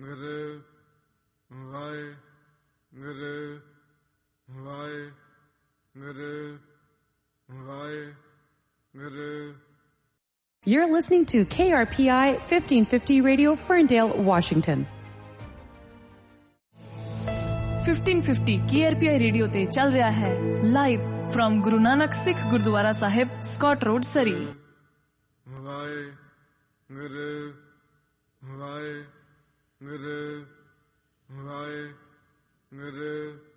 Guru Waheguru Waheguru Waheguru. You're listening to KRPI 1550 Radio, Ferndale, Washington. 1550 KRPI radio ਤੇ ਚੱਲ ਰਿਹਾ ਹੈ ਲਾਈਵ ਫਰਮ ਗੁਰੂ ਨਾਨਕ ਸਿੱਖ ਗੁਰਦੁਆਰਾ ਸਾਹਿਬ, ਸਕਾਟ ਰੋਡ, ਸਰੀ। ਵਾਹਿਗੁਰੂ ਵਾਹਿਗੁਰੂ ਵਾਹਿਗੁਰੂ।